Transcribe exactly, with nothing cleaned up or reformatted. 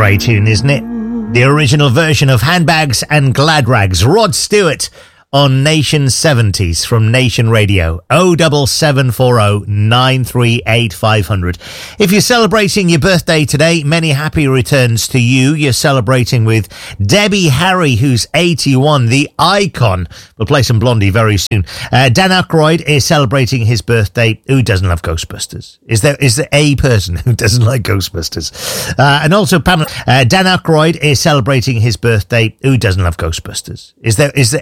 great tune, isn't it? The original version of Handbags and Glad Rags. Rod Stewart on Nation seventies from Nation Radio. oh seven seven four oh nine three eight five hundred. If you're celebrating your birthday today, many happy returns to you. You're celebrating with Debbie Harry, who's eighty-one, the icon. We'll play some Blondie very soon. Uh, Dan Aykroyd is celebrating his birthday. Who doesn't love Ghostbusters? Is there is there a person who doesn't like Ghostbusters? Uh, and also Pamela, uh, Dan Aykroyd is celebrating his birthday. Who doesn't love Ghostbusters? Is there is there